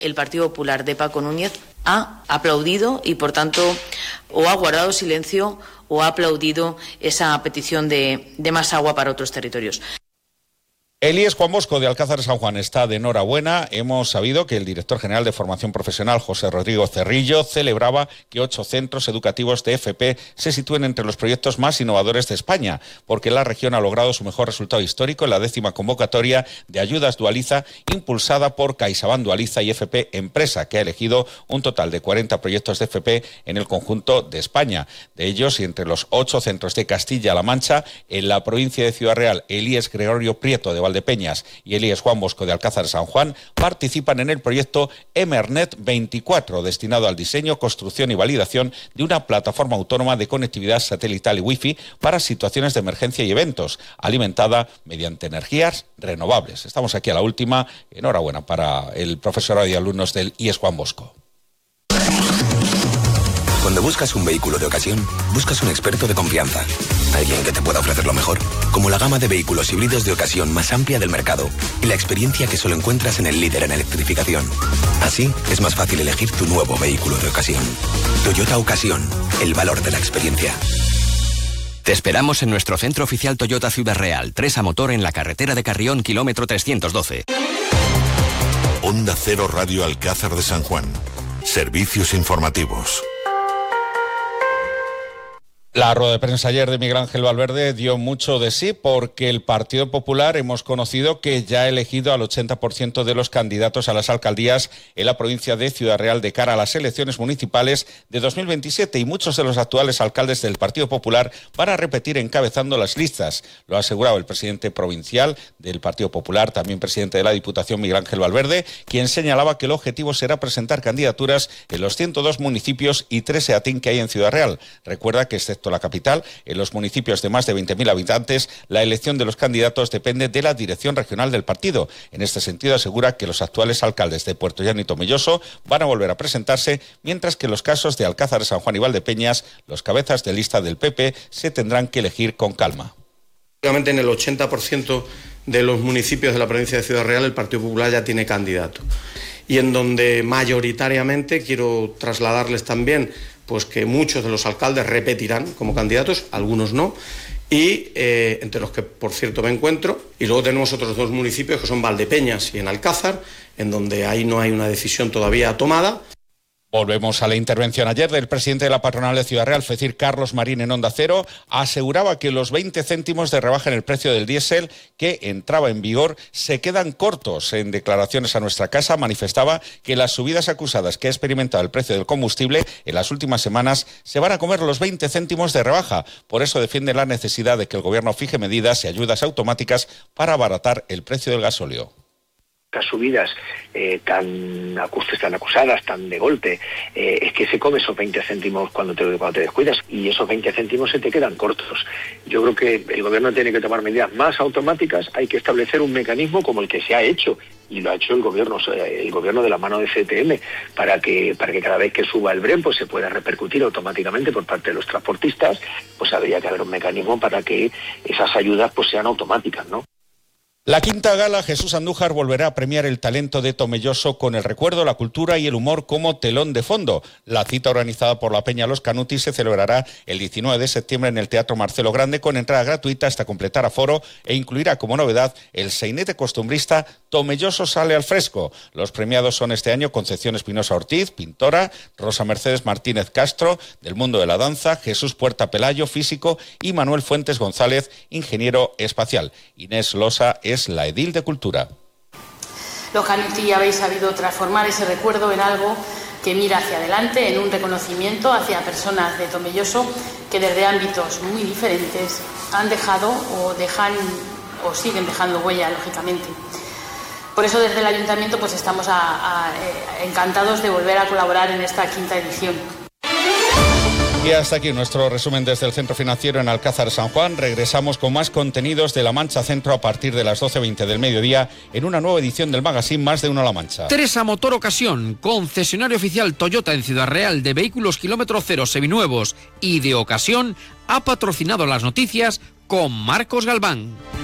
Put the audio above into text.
El Partido Popular de Paco Núñez ha aplaudido y, por tanto, o ha guardado silencio o ha aplaudido esa petición de más agua para otros territorios. El IES Juan Bosco de Alcázar de San Juan está de enhorabuena. Hemos sabido que el director general de Formación Profesional, José Rodrigo Cerrillo, celebraba que 8 centros educativos de FP se sitúen entre los proyectos más innovadores de España, porque la región ha logrado su mejor resultado histórico en la 10ª convocatoria de ayudas Dualiza, impulsada por CaixaBank Dualiza y FP Empresa, que ha elegido un total de 40 proyectos de FP en el conjunto de España. De ellos, y entre los 8 centros de Castilla-La Mancha, en la provincia de Ciudad Real, el IES Gregorio Prieto de Valdepeñas y el IES Juan Bosco de Alcázar de San Juan participan en el proyecto Emernet 24, destinado al diseño, construcción y validación de una plataforma autónoma de conectividad satelital y wifi para situaciones de emergencia y eventos, alimentada mediante energías renovables. Estamos aquí a la última. Enhorabuena para el profesorado y alumnos del IES Juan Bosco. Cuando buscas un vehículo de ocasión, buscas un experto de confianza. Alguien que te pueda ofrecer lo mejor, como la gama de vehículos híbridos de ocasión más amplia del mercado y la experiencia que solo encuentras en el líder en electrificación. Así, es más fácil elegir tu nuevo vehículo de ocasión. Toyota Ocasión, el valor de la experiencia. Te esperamos en nuestro centro oficial Toyota Ciudad Real, 3 a motor en la carretera de Carrión, kilómetro 312. Onda Cero Radio Alcázar de San Juan. Servicios informativos. La rueda de prensa ayer de Miguel Ángel Valverde dio mucho de sí, porque el Partido Popular hemos conocido que ya ha elegido al 80% de los candidatos a las alcaldías en la provincia de Ciudad Real de cara a las elecciones municipales de 2027, y muchos de los actuales alcaldes del Partido Popular van a repetir encabezando las listas. Lo ha asegurado el presidente provincial del Partido Popular, también presidente de la Diputación, Miguel Ángel Valverde, quien señalaba que el objetivo será presentar candidaturas en los 102 municipios y 3 EATIN que hay en Ciudad Real. Recuerda que la capital, en los municipios de más de 20.000 habitantes, la elección de los candidatos depende de la dirección regional del partido. En este sentido, asegura que los actuales alcaldes de Puerto Llano y Tomelloso van a volver a presentarse, mientras que en los casos de Alcázar de San Juan y Valdepeñas, los cabezas de lista del PP se tendrán que elegir con calma. En el 80% de los municipios de la provincia de Ciudad Real el Partido Popular ya tiene candidato. Y en donde mayoritariamente quiero trasladarles también pues que muchos de los alcaldes repetirán como candidatos, algunos no, y entre los que, por cierto, me encuentro. Y luego tenemos otros 2 municipios que son Valdepeñas y en Alcázar, en donde ahí no hay una decisión todavía tomada. Volvemos a la intervención ayer del presidente de la patronal de Ciudad Real, FECIR, Carlos Marín, en Onda Cero. Aseguraba que los 20 céntimos de rebaja en el precio del diésel que entraba en vigor se quedan cortos. En declaraciones a nuestra casa manifestaba que las subidas acusadas que ha experimentado el precio del combustible en las últimas semanas se van a comer los 20 céntimos de rebaja. Por eso defiende la necesidad de que el gobierno fije medidas y ayudas automáticas para abaratar el precio del gasóleo. Estas subidas tan acusadas, tan de golpe, es que se come esos 20 céntimos cuando te descuidas, y esos 20 céntimos se te quedan cortos. Yo creo que el gobierno tiene que tomar medidas más automáticas. Hay que establecer un mecanismo como el que se ha hecho, y lo ha hecho el gobierno de la mano de CTM, para que cada vez que suba el Brent pues se pueda repercutir automáticamente por parte de los transportistas. Pues habría que haber un mecanismo para que esas ayudas pues sean automáticas, ¿no? La quinta gala Jesús Andújar volverá a premiar el talento de Tomelloso con el recuerdo, la cultura y el humor como telón de fondo. La cita, organizada por la Peña Los Canutis, se celebrará el 19 de septiembre en el Teatro Marcelo Grande, con entrada gratuita hasta completar aforo, e incluirá como novedad el sainete costumbrista Tomelloso sale al fresco. Los premiados son este año Concepción Espinosa Ortiz, pintora; Rosa Mercedes Martínez Castro, del mundo de la danza; Jesús Puerta Pelayo, físico; y Manuel Fuentes González, ingeniero espacial. Inés Losa es la edil de Cultura. Los Canuti habéis sabido transformar ese recuerdo en algo que mira hacia adelante, en un reconocimiento hacia personas de Tomelloso que desde ámbitos muy diferentes han dejado o dejan o siguen dejando huella, lógicamente. Por eso desde el Ayuntamiento pues estamos encantados de volver a colaborar en esta quinta edición. Y hasta aquí nuestro resumen desde el Centro Financiero en Alcázar de San Juan. Regresamos con más contenidos de La Mancha Centro a partir de las 12:20 del mediodía en una nueva edición del magazine Más de Uno La Mancha. 3 a Motor Ocasión, concesionario oficial Toyota en Ciudad Real de vehículos kilómetro cero seminuevos y de ocasión, ha patrocinado las noticias con Marcos Galván.